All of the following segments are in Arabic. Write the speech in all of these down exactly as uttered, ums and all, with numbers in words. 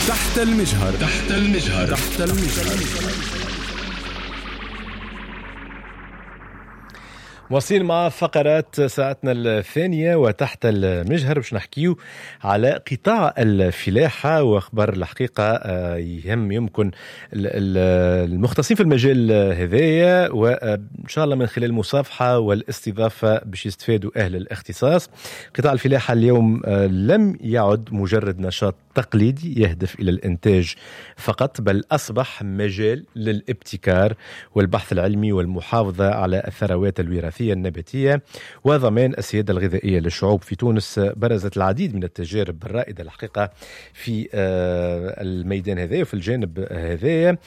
تحت المجهر تحت المجهر تحت المجهر. واصلين مع فقرات ساعتنا الثانية وتحت المجهر باش نحكيو على قطاع الفلاحة واخبار الحقيقة يهم يمكن المختصين في المجال هذايا، وإن شاء الله من خلال المصافحة والاستضافة باش يستفادوا أهل الاختصاص. قطاع الفلاحة اليوم لم يعد مجرد نشاط تقليدي يهدف إلى الإنتاج فقط، بل أصبح مجال للابتكار والبحث العلمي والمحافظة على الثروات الوراثية النباتية وضمان السيادة الغذائية للشعوب في تونس. برزت العديد من التجارب الرائدة الحقيقة في الميدان هذا وفي الجانب هذا،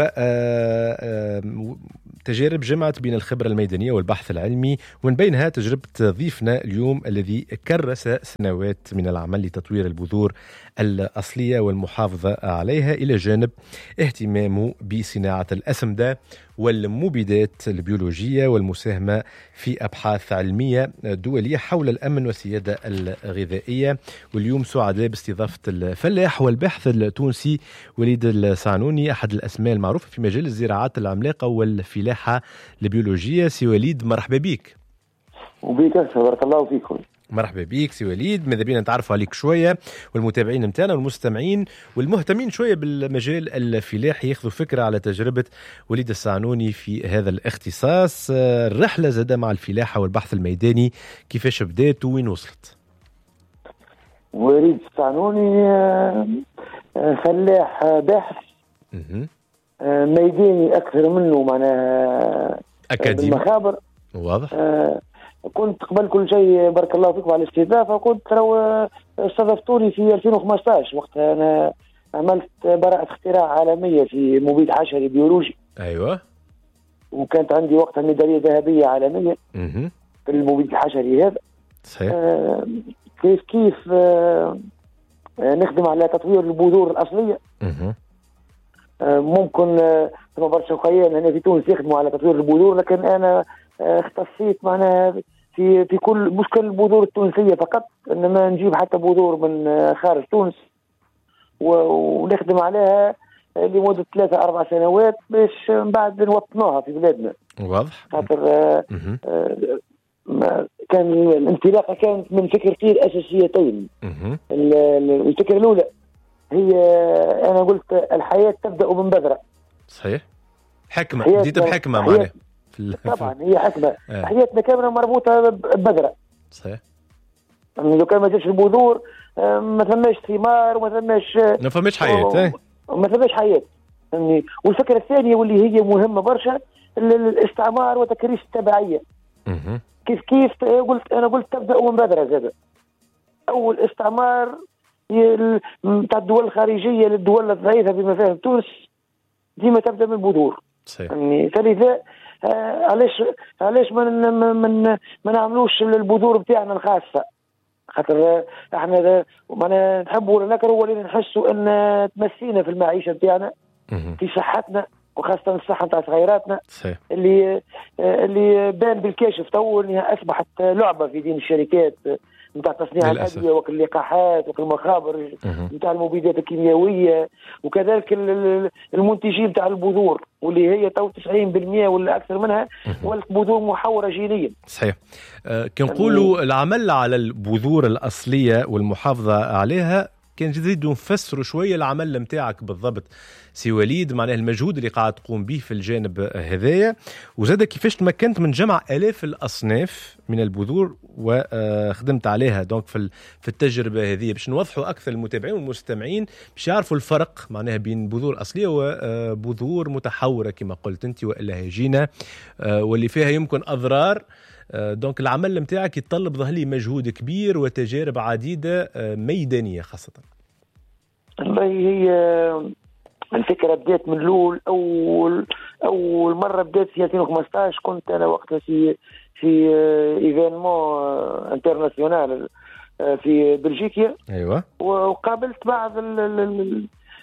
وتجارب جمعت بين الخبرة الميدانية والبحث العلمي، ومن بينها تجربة ضيفنا اليوم الذي كرس سنوات من العمل لتطوير البذور الأصلية والمحافظة عليها، إلى جانب اهتمامه بصناعة الأسمدة والمبيدات البيولوجية والمساهمة في أبحاث علمية دولية حول الأمن والسيادة الغذائية. واليوم سعداء باستضافة الفلاح والباحث التونسي وليد السعنوني، أحد الأسماء المعروفة في مجال الزراعات العملاقة والفلاحة البيولوجية. سي وليد مرحبا بيك. وبيك بارك الله فيكم. مرحبا بيك سي وليد، ماذا بينا نتعرفوا عليك شوية، والمتابعين متاعنا والمستمعين والمهتمين شوية بالمجال الفلاحي ياخذوا فكرة على تجربة وليد السعنوني في هذا الاختصاص. الرحلة زادة مع الفلاحة والبحث الميداني كيفاش بدات وين وصلت؟ وليد السعنوني فلاح باحث ميداني أكثر منه معناها أكاديمي بالمخابر. واضح. كنت قبل كل شيء بارك الله فيكم على الاستضافة، كنت لو استضفتوني في ألفين وخمسطاش وقتها أنا عملت براءة اختراع عالمية في مبيد حشري بيولوجي. أيوة. وكانت عندي وقتها ميدالية ذهبية عالمية مه. في المبيد الحشري هذا. صحيح. آه كيف كيف آه نخدم على تطوير البذور الأصلية. مه. آه ممكن آه ما برشا خيال هنا في تونس يخدموا على تطوير البذور، لكن أنا اختصيت معناها في في كل مش كل البذور التونسيه فقط، انما نجيب حتى بذور من خارج تونس ونخدم عليها لمده ثلاثة أربع سنوات باش من بعد نوطنوها في بلادنا. واضح. خاطر آه آه كان الانطلاقه كانت من فكرتين اساسيتين. الفكره الاولى هي انا قلت الحياه تبدا من بذره. صحيح. حكمه بديت بحكمه معناها. طبعا هي حكمة. آه. حياتنا كاملة مربوطة ببذرة. صحيح. يعني لو كان ما جاش البذور ما ثماش ثمار وما ثماش ما ثماش حياة. ما ثماش حياة. يعني والفكرة الثانية واللي هي مهمة برشا الاستعمار وتكريس التبعية. م- كيف كيف قلت أنا قلت تبدأ من بذرة زادة. أول استعمار تاع الدول الخارجية للدول الضعيفة بما فيها تونس ديما تبدأ من البذور. صحيح. يعني فلذا آه علاش علاش ما من ما نعملوش البذور بتاعنا الخاصه، خاطر احنا ما نحبوا ولا نكرهوا ولا نحسوا ان تمسينا في المعيشه بتاعنا في صحتنا وخاصه الصحه نتاع صغيراتنا. صحيح. اللي آه اللي بان بالكاشف تو انها اصبحت لعبه في دين الشركات نتاع تصنيع الادويه وكل اللقاحات وكل المخابر نتاع المبيدات الكيميائيه، وكذلك المنتجين نتاع البذور واللي هي تو تسعين بالمئة ولا اكثر منها والبذور محوره جينيا. صحيح. أه كنقولوا العمل على البذور الاصليه والمحافظه عليها، كان جديد نفسروا شويه العمل نتاعك بالضبط سي وليد، معناه المجهود اللي قاعد تقوم به في الجانب هذايا، وزاد كيفاش تمكنت من جمع آلاف الأصناف من البذور وخدمت عليها دونك في في التجربة هذه، باش نوضحوا أكثر المتابعين والمستمعين باش يعرفوا الفرق معناها بين بذور أصلية وبذور متحورة كما قلت أنت وإلا هجينة واللي فيها يمكن أضرار. دونك العمل نتاعك يتطلب ظهر لي مجهود كبير وتجارب عديدة ميدانية خاصة. والله هي الفكرة بدأت من الأول أول أول مرة بدأت في ألفين وخمسطاش. كنت أنا وقتها في في إيفينمون انترناسيونال في بلجيكا. أيوة. وقابلت بعض ال ال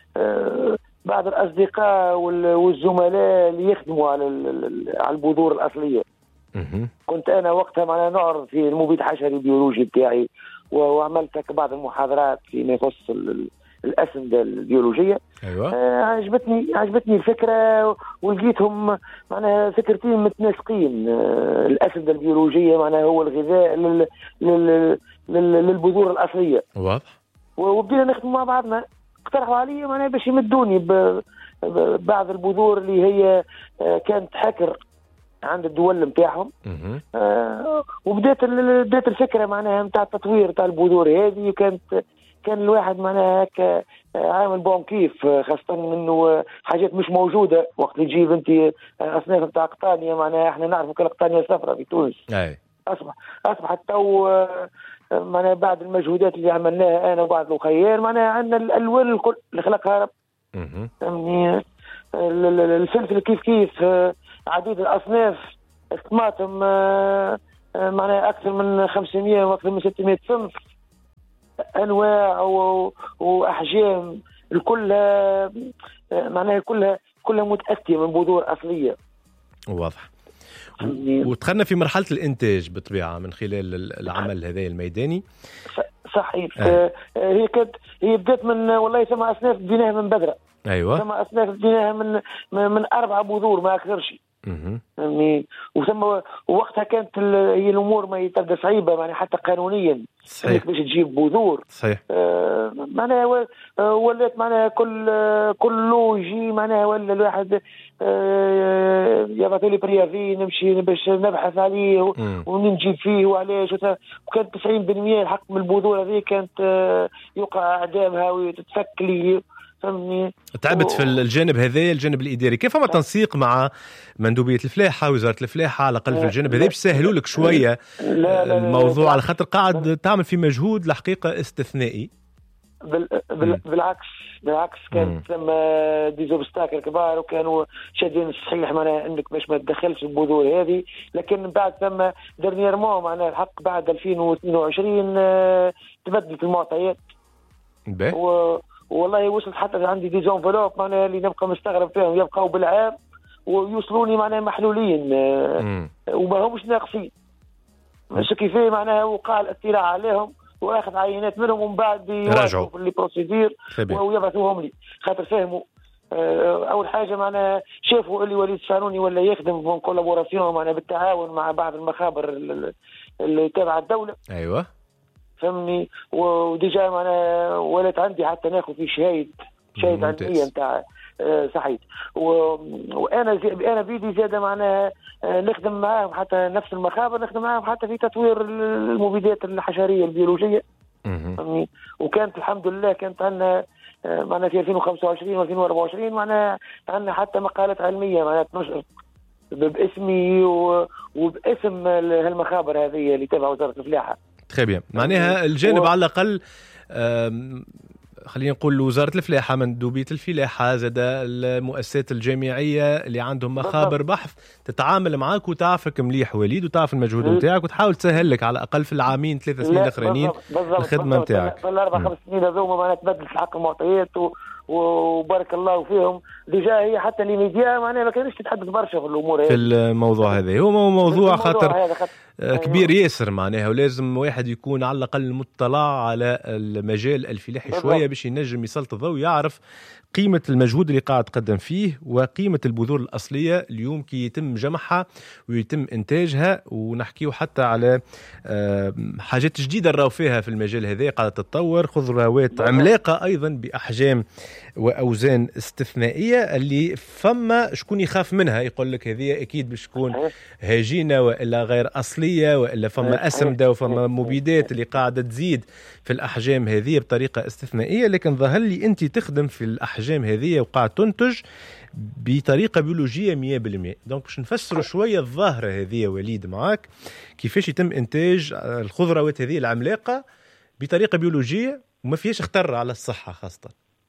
بعض الأصدقاء والزملاء اللي يخدموا على على البذور الأصلية. كنت أنا وقتها معنا نعرض في المبيد حشري البيولوجي بتاعي، وعملت بعض المحاضرات فيما يخص الاسمده البيولوجيه. ايوه آه عجبتني عجبتني الفكره، ولقيتهم معناها فكرتين متناسقين. آه الاسمده البيولوجيه معناها هو الغذاء لل... لل... لل... للبذور الاصليه. واضح. وبدينا نخدم مع بعضنا، اقترحوا علي معناها باش يمدوني ب... بعض البذور اللي هي آه كانت حكر عند الدول نتاعهم. آه وبدات بدات الفكره معناها نتاع التطوير تاع البذور هذه. كانت كان الواحد معناها هكا عامل بون كيف، خاصه انه حاجات مش موجوده وقت اللي تجيب انت اصناف نتاع قطانيه. معناها احنا نعرفوا كالقطانيه الصفراء في تونس. اي اصبح اصبحت تو معناها بعد المجهودات اللي عملناها انا وبعض الاخيار معناها عندنا الالوان الكل اللي خلقها رب. يعني الفلفل كيف كيف عديد الاصناف، الطماطم معناها اكثر من خمسمائة واكثر من ستمائة صنف، انواع واحجام، الكل معناها كلها كلها متاتيه من بذور اصليه. واضح. ودخلنا في مرحله الانتاج بطبيعه من خلال العمل هذا الميداني. صحيح. آه. هي كانت هي بدات من والله ثم اصناف بديناها من بذره. ايوه ثم اصناف بديناها من من اربع بذور ما اكثرش. يعني وثم وقتها كانت هي الامور ما تبدا صعيبه يعني حتى قانونيا. صحيح. باش تجيب بذور. صحيح. آه معناها ولات معناها كل كل لوجي معناها ولا الواحد آه يعطي لي بريافي نمشي باش نبحث عليه ونجيب فيه وعلاش. وكانت تسعين بالمئة الحق من البذور هذه كانت آه يوقع اعدامها وتتفك لي. تعبت في الجانب هذا الجانب الاداري. كيف ما تنسيق مع مندوبيه الفلاحه وزاره الفلاحه على الاقل في الجانب هذا باش يسهلوا لك شويه لا لا الموضوع لا على خاطر قاعد تعمل في مجهود الحقيقه استثنائي. بال... بال... بالعكس بالعكس كان ثم ديزوبستاكل كبار وكانوا شادين الصحيح معناها انك باش ما تدخلش البذور هذه. لكن من بعد ثم ديرنييرمون معناها الحق بعد ألفين واثنين وعشرين تبدلت المعطيات. و... والله وصلت حتى عندي دي زونفلوب معناها اللي نبقى مستغرب فيهم يبقوا بالعام ويوصلوني معناها محلولين وما همش ناقصين. مش كيفاه معناها وقع الاطلاع عليهم واخذ عينات منهم ومن بعد يواجهوا في البروسيدير ويبعثوهم لي خاطر فهموا. اول حاجه معناها شافوا اللي وليد السانوني ولا يخدم بون كولابوراسيون معناها بالتعاون مع بعض المخابر اللي تابعه الدوله. ايوه فهمني. وديجا معناها ولات عندي حتى ناخذ في شهايد شهايد علميه نتاع آه صحيح. وانا زي انا بيدي زاده معناها آه نخدم معاهم حتى نفس المخابر نخدم معاهم حتى في تطوير المبيدات الحشريه البيولوجيه. فهمني. وكانت الحمد لله كانت عندنا آه معناها في ألفين وخمسة وعشرين وألفين وأربعة وعشرين معناها عندنا حتى مقالات علميه معناها تنشر باسمي وباسم هالمخابر هذه اللي تابعه وزاره الفلاحه. تخي بيان. معناها الجانب و... على الأقل خلينا نقول وزارة الفلاحة مندوبية الفلاحة زاد المؤسسات الجامعية اللي عندهم مخابر بحث تتعامل معاك وتعرفك مليح وليد وتعرف المجهود نتاعك وتحاول تسهل لك على الأقل في العامين ثلاثة سنين الأخرانيين الخدمة نتاعك. في الأربع خمس سنين هذوما معناها تبدل في حق المعطيات و... وبارك الله فيهم. ديجا هي حتى اللي ميديا معناها ما كانش تتحدث برشا في الامور هذه في الموضوع هذا. هو موضوع خاطر كبير ياسر معناها ولازم واحد يكون على الاقل مطلع على المجال الفلاحي شويه باش ينجم يسلط الضوء يعرف قيمة المجهود اللي قاعد تقدم فيه وقيمة البذور الأصلية اليوم كي يتم جمعها ويتم إنتاجها. ونحكيه حتى على حاجات جديدة نراو فيها في المجال هذا قاعدة تتطور خضروات عملاقة أيضا بأحجام وأوزان استثنائية اللي فما شكون يخاف منها يقول لك هذه أكيد باش تكون هجينة وإلا غير أصلية وإلا فما أسمدة وفما مبيدات اللي قاعدة تزيد في الأحجام هذه بطريقة استثنائية. لكن ظهر لي أنت تخدم في الأحجام هذه وقاعد تنتج بطريقة بيولوجية مية بالمية. دونك باش نفسر شوية الظاهرة هذه وليد معاك كيفاش يتم إنتاج الخضروات هذه العملاقة بطريقة بيولوجية وما فيهاش خطر على الصحة خاصة.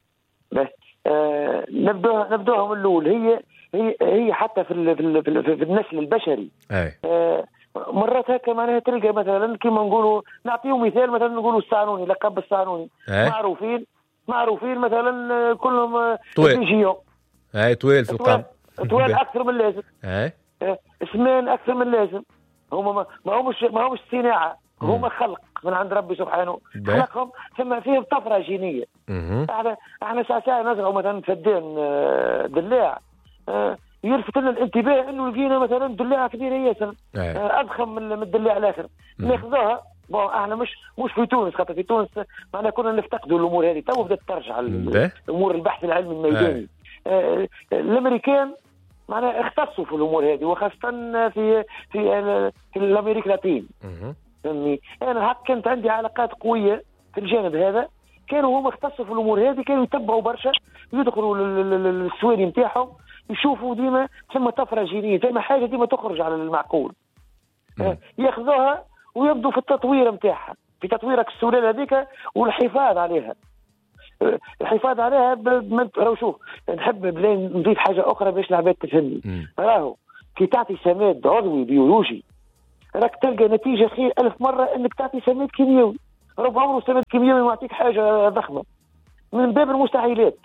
آه نبدأ نبدأها من الأول. هي هي هي حتى في ال في, ال في, ال في النسل البشري. أي. آه مرات هكا معناها تلقى مثلا كما نقولوا نعطيهم مثال مثلا نقولوا السانوني لقب السانوني معروفين معروفين مثلا كلهم طويل اي طويل في القلب طويل اكثر من اللازم اي اسمان اكثر من اللازم. هما ما, ما همش ما همش صناعه هما خلق من عند ربي سبحانه خلقهم ثم فيهم طفره جينيه احنا احنا ساعه ساعه نزرعوا مثلا فدان دلاع، يلفت لنا الانتباه انه لقينا مثلا دلاعه كبيره ياسر اضخم من الدلاع الاخر، ناخذوها. بون احنا مش مش في تونس، خاطر في تونس معنا كنا نفتقدوا الامور هذه، تو بدات ترجع امور البحث العلمي الميداني. آه الامريكان معنا اختصوا في الامور هذه، وخاصه في في في الامريكا اللاتين. فهمني انا الحق كانت عندي علاقات قويه في الجانب هذا، كانوا هم اختصوا في الامور هذه، كانوا يتبعوا برشا، يدخلوا للسواري نتاعهم يشوفوا ديما ثم طفره جينيه، ثم حاجه ديما تخرج على المعقول. آه ياخذوها ويبدو في التطوير نتاعها، في تطويرك السلاله هذيك والحفاظ عليها. الحفاظ عليها ب... راهو شوف نحب نضيف حاجه اخرى باش العباد تفهمني. راهو كي تعطي سماد عضوي بيولوجي راك تلقى نتيجه خير ألف مره انك تعطي سماد كيميائي. ربما عمره سماد كيميائي ما يعطيك حاجه ضخمه من باب المستحيلات.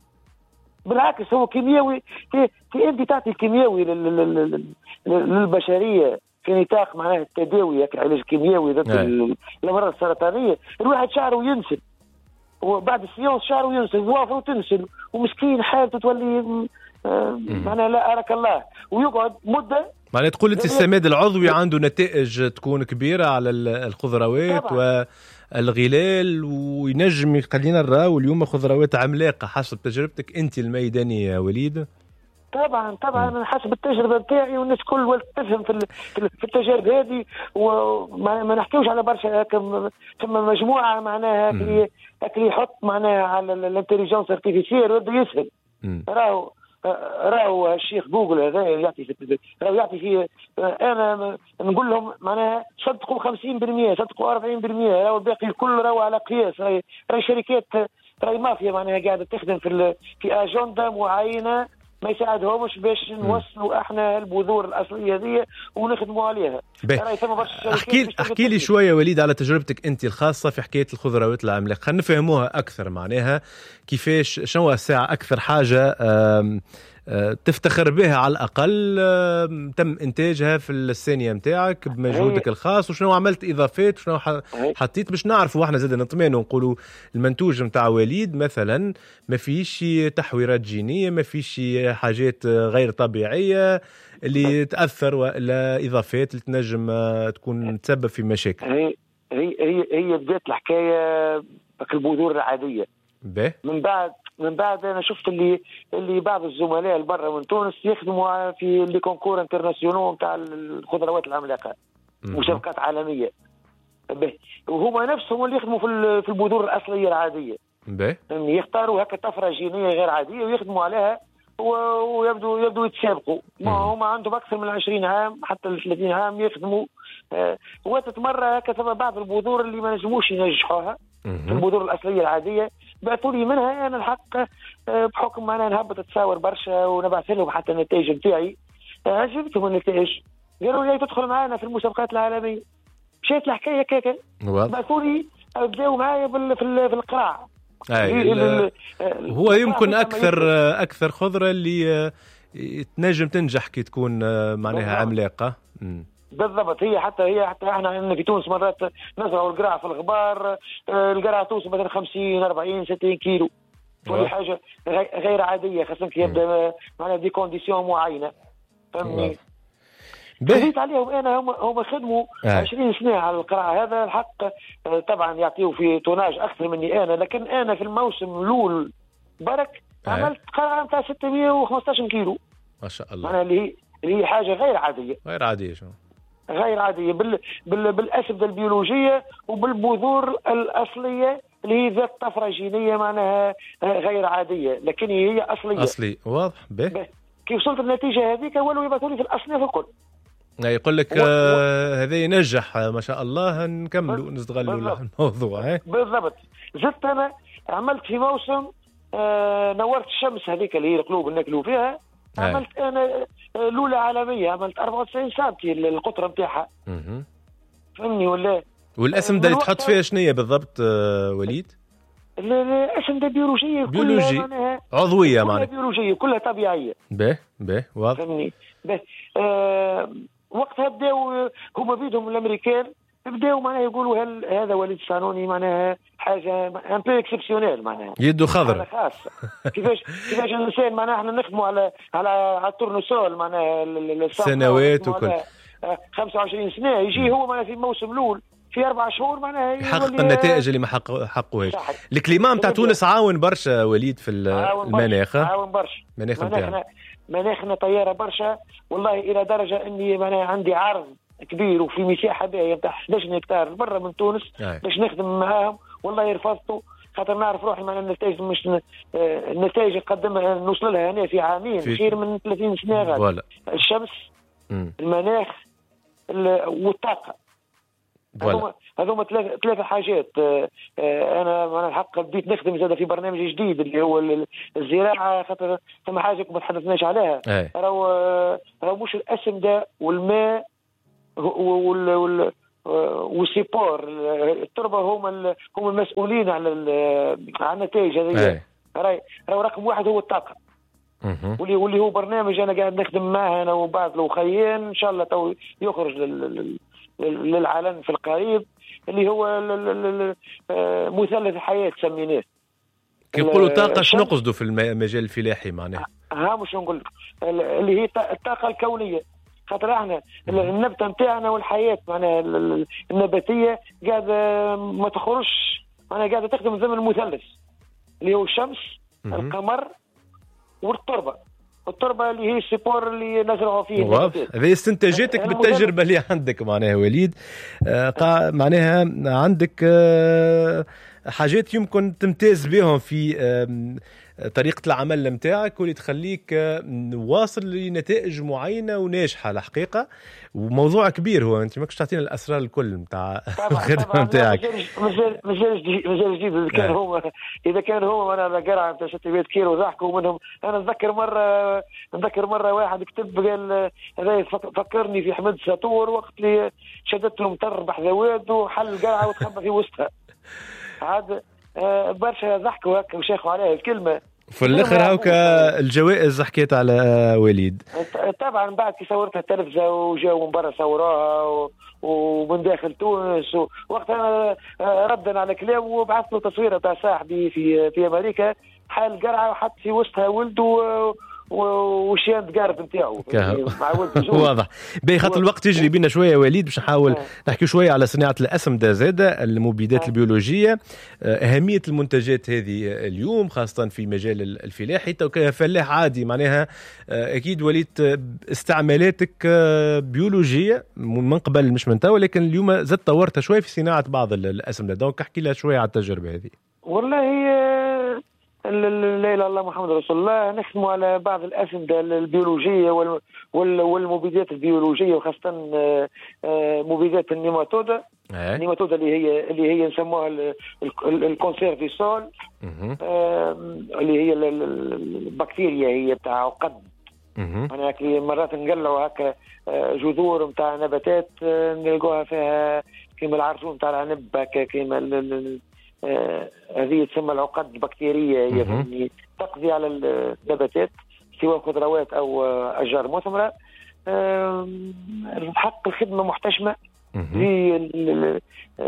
بالعكس هو كيميائي، كي انت تعطي كيميائي لل... للبشريه في نطاق معناها التداوي، العلاج الكيميائي ضد الامراض السرطانيه، الواحد شعره ينسل، وبعد السيونس شعره ينسل، ظوافره تنسل، ومسكين حالته تولي معناها لا أراك الله، ويقعد مده. معناها تقول انت السماد العضوي عنده نتائج تكون كبيره على الخضروات طبعا. والغلال، وينجم يخلينا نراو اليوم خضروات عملاقه حسب تجربتك انت الميدانيه يا وليد. طبعا طبعا م. حسب التجربه بتاعي، والناس كل تفهم في في التجارب هذه، وما ما نحكيوش على برشا. ثم مجموعه معناها اللي يحط معناها على الانتليجنس ارتيفيسيال ويبدا يسهل. راهو راهو الشيخ جوجل هذا يعطي راهو يعطي فيه. انا نقول لهم معناها صدقوا خمسين بالمئة، صدقوا أربعين بالمئة، راهو الباقي الكل راهو على قياس. راهي راهي شركات، راهي مافيا معناها قاعده تخدم في في اجنده معينه ما يساعدهمش باش نوصلوا احنا البذور الاصليه هذه ونخدموا عليها. احكي احكي لي شويه وليد على تجربتك انت الخاصه في حكايه الخضروات العملاقه، خلينا نفهموها اكثر. معناها كيفاش شنو الساعه اكثر حاجه تفتخر بها على الأقل تم إنتاجها في الثانية متاعك بمجهودك الخاص، وشنو عملت إضافات وشنو حطيت باش نعرفوا واحنا زاد نطمئن ونقولوا المنتوج متاع وليد مثلا ما فيش تحويرات جينية، ما فيش حاجات غير طبيعية اللي تأثر، ولا إضافات اللي تنجم تكون تسبب في مشاكل. هي هي هي, هي بدات الحكاية بالبذور العادية. به. من بعد من بعد انا شفت اللي اللي بعض الزملاء البرة من تونس يخدموا في لي كونكور انترناسيونال نتاع الخضروات العملاقه، مسابقات عالميه، وهما نفسهم اللي يخدموا في في البذور الاصليه العاديه. باهي. يختاروا هكا طفره جينيه غير عاديه ويخدموا عليها، ويبدو يبدو يتسابقوا. ما هما عندهم اكثر من عشرين عام حتى ثلاثين عام يخدموا. آه وقت مره هكا ثم بعض البذور اللي ما نجموش ينجحوها في البذور الاصليه العاديه، بعثوا لي منها انا الحق بحكم معنا نهبط تصاور برشا ونبعث لهم حتى النتائج نتاعي. عجبتهم النتائج، قالوا لي تدخل معنا في المسابقات العالميه. مشيت الحكايه كاكا، بعثوا لي بداوا معايا في في القراع. هو يمكن اكثر اكثر خضره اللي تنجم تنجح كي تكون معناها عملاقه. بالضبط. هي حتى هي حتى احنا عندنا في تونس مرات نزرعوا القرع في الغبار، القرع توصل مثلا خمسين أربعين ستين كيلو، كل حاجه غير عاديه، خاصه كي يبدا معنا دي كونديسيون معينه. فهمني؟ خديت عليهم انا، هم هم خدموا عشرين سنه على القرع هذا الحق. طبعا يعطيوا في توناج اكثر مني انا، لكن انا في الموسم الاول برك عملت قرعه نتاع ستمئة وخمسطاش كيلو ما شاء الله. معناها اللي اللي هي حاجه غير عاديه غير عاديه شو غير عاديه بال... بال... بالاسمده البيولوجيه وبالبذور الاصليه اللي هي ذات طفره جينيه معناها غير عاديه، لكن هي اصليه اصلي. واضح. به كي وصلت النتيجه هذيك ولوا يبعثوا لي في الاصناف الكل. يقول لك آه هذا ينجح ما شاء الله، نكملوا نستغلوا الموضوع. هي بالضبط. زدت انا عملت في موسم آه نورت الشمس هذيك اللي هي القلوب اللي ناكلوا فيها. هي. عملت انا لولة عالميه، عملت أربعة وتسعين سنتي القطره نتاعها. فهمني ولا؟ والاسم ده اللي تحط فيها شنية بالضبط آه وليد؟ الاسم ده بيولوجيه بيولوجي عضويه معناها بيولوجيه كلها طبيعيه. به به واضح. فهمني؟ به آه وقتها بداوا هما بيدهم الامريكان بداوا معناها يقولوا هل هذا وليد الصانوني معناها حاجه ان بو اكسبسيونيل معناها يده خضر خاصه. كيفاش كيفاش الانسان معناها احنا نخدموا على على على التورنسول معناها سنوات وكل خمسة وعشرين سنه، يجي هو معناها في الموسم الاول في اربع شهور معناها يحقق النتائج اللي ما حققوهاش. الكليما نتاع تونس عاون برشا وليد في المناخ، عاون برشا مناخ نتاعنا مناخنا طياره برشا والله، الى درجه اني معناها عندي عرض كبير وفي مساحه باهيه نتاع احد عشر هكتار برا من تونس باش نخدم معاهم، والله رفضته خاطر نعرف روحي معناها النتائج مش النتائج نقدمها نوصل لها هنا في عامين خير من ثلاثين سنه غادي. الشمس م. المناخ والطاقه هذوما هذوما ثلاثة حاجات. انا انا الحق بديت نخدم زاد في برنامج جديد اللي هو الزراعه، خاطر ثم حاجه ما تحدثناش عليها، راهو راهو مش الاسمده والماء وال وال والسيبور التربه هما هم المسؤولين على على النتائج هذه. راهي راهو رقم واحد هو الطاقه، واللي واللي هو برنامج انا قاعد نخدم معاه انا وبعض الاخوين ان شاء الله تو يخرج لل للعلن في القريب، اللي هو مثلث الحياة سميناه. كي نقولوا طاقة شنو نقصدوا في المجال الفلاحي معناه؟ ها مش نقول اللي هي الطاقة الكونية، خاطر احنا النبتة نتاعنا والحياة معناها النباتية قاعدة ما تخرجش معناها قاعدة تخدم ضمن المثلث اللي هو الشمس القمر والتربة. التربه اللي هي السيبور اللي نزرعوا فيه. هذه استنتاجاتك بالتجربه اللي عندك معناها وليد. آه معناها عندك آه حاجات يمكن تمتاز بهم في آه طريقه العمل نتاعك واللي تخليك آه واصل لنتائج معينه وناجحه الحقيقه. وموضوع كبير هو انت ماكش تعطينا الاسرار الكل نتاع الخدمه نتاعك. مازال مازال مازال جديد اذا كان هو اذا كان هو انا قرعه نتاع ستمائة كيلو ضحكوا منهم. انا نتذكر مره نتذكر مره واحد كتب قال هذا فكرني في حمد ساطور وقت اللي شدت له متربح ذواد وحل القرعه وتخبى في وسطها. عاد برشا ضحكوا هكا وشاخوا عليها الكلمه. في الاخر هاكا الجوائز حكيت على وليد. طبعا بعد كي صورتها التلفزه وجاوا من برا صوروها ومن داخل تونس، وقت انا ردا على كلام وبعث له تصويره تاع صاحبي في في امريكا حال قرعه وحط في وسطها ولده وشيان تقارب نتاعو مع ولد. واضح. باهي خاطر الوقت يجري بينا شويه وليد باش نحاول نحكي شويه على صناعه الاسمده زاده المبيدات البيولوجيه، اهميه المنتجات هذه اليوم خاصه في مجال الفلاحي. تو كفلاح عادي معناها اكيد وليد استعمالاتك بيولوجيه من قبل مش من تو، لكن اليوم زاد طورتها شويه في صناعه بعض الاسمده. دونك احكي لنا شويه على التجربه هذه. والله لا اله الله محمد رسول الله، نخدم على بعض الاسمده البيولوجيه والمبيدات البيولوجيه وخاصه مبيدات النيماتودا. النيماتودا اللي هي اللي هي نسموها الكونسيرفيسول، اللي هي البكتيريا هي بتاع عقد. انا مرات نقلعوا هكا جذور نتاع نباتات نلقوها فيها كيما العرجون نتاع العنب هكا كيما آه هذه تسمى العقد البكتيرية، هي يعني تقضي على النباتات سواء خضروات أو أشجار مثمرة. آه الحق الخدمة محتشمة اللي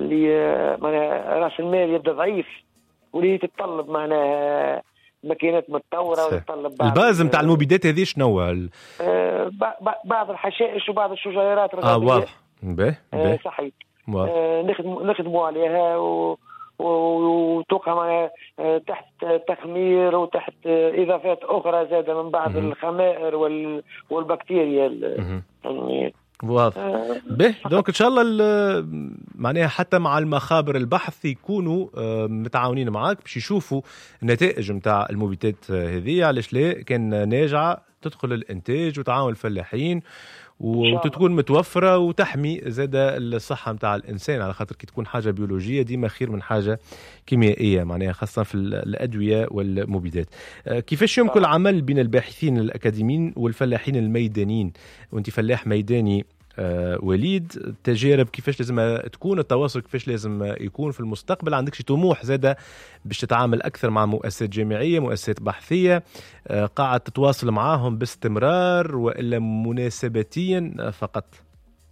رأس المال يبدأ ضعيف واللي تتطلب معناها ماكينات متطورة وتتطلب الباز نتاع المبيدات هذه شنو؟ آه بعض الحشائش وبعض الشجيرات. اه واضح. باهي آه صحيح. آه نخدموا نخدموا عليها و وتوقع معنا تحت تخمير وتحت إضافات أخرى زادة من بعض الخمائر والبكتيريا يعني. واضح. به دونك إن شاء الله معناها حتى مع المخابر البحث يكونوا متعاونين معاك باش يشوفوا النتائج متاع المبيدات هذه، علاش لا كان ناجعة تدخل الإنتاج وتعاون الفلاحين وتكون متوفرة وتحمي زاد الصحة متاع الإنسان، على خاطر كي تكون حاجة بيولوجية ديما خير من حاجة كيميائية معناها خاصة في الأدوية والمبيدات. كيفاش يمكن العمل بين الباحثين الأكاديميين والفلاحين الميدانيين؟ وانت فلاح ميداني آه وليد، تجارب كيفاش لازم تكون، التواصل كيفاش لازم يكون في المستقبل؟ عندك شي طموح زادة باش تتعامل أكثر مع مؤسسات جامعية مؤسسات بحثية آه قاعد تتواصل معاهم باستمرار وإلا مناسبتيا فقط؟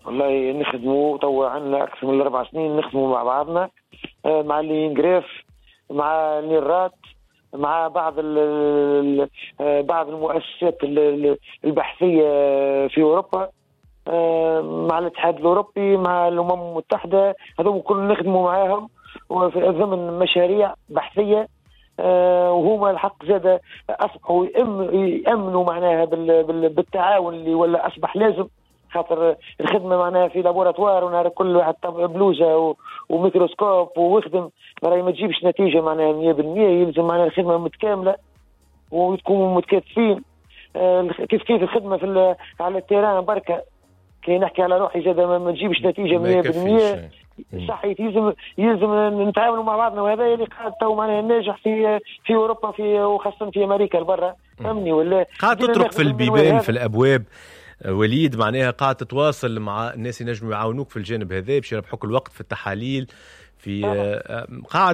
والله نخدموا توا عندنا أكثر من أربع سنين نخدموا مع بعضنا، مع اللي ينجريف، مع النيرات، مع بعض بعض المؤسسات البحثية في أوروبا، مع الاتحاد الأوروبي، مع الأمم المتحدة. هذول كل نخدموا معاهم وفي ضمن مشاريع بحثية، وهما الحق زاد أصبحوا يأمنوا معناها بالتعاون اللي ولا أصبح لازم، خاطر الخدمة معناها في لابوراتوار ونهار كل واحد بلوزة وميكروسكوب ويخدم ما ما تجيبش نتيجة معناها مية بالمية. يلزم معناها الخدمة متكاملة وتكونوا متكاتفين. كيف كيف الخدمة في على التيران بركة كي نحكي على روحي زاد ما تجيبش نتيجة مية بالمية. صحيح يلزم يلزم نتعاونوا مع بعضنا، وهذا اللي قاعد تو معناها ناجح في في أوروبا في وخاصة في أمريكا البرة. فهمني ولا قاعد تطرق في البيبان في الأبواب وليد، معناها قاعد تتواصل مع الناس ينجموا يعاونوك في الجانب هذا باش يربحوك الوقت في التحاليل في قاعد